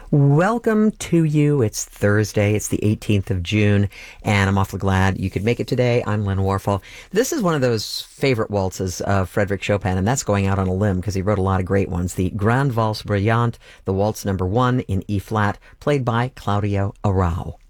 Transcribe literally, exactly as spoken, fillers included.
Welcome to you. It's Thursday. It's the eighteenth of June, and I'm awfully glad you could make it today. I'm Lynn Warfel. This is one of those favorite waltzes of Frédéric Chopin, and that's going out on a limb because he wrote a lot of great ones. The Grande Valse Brillante, the waltz number one in E flat, played by Claudio Arrau.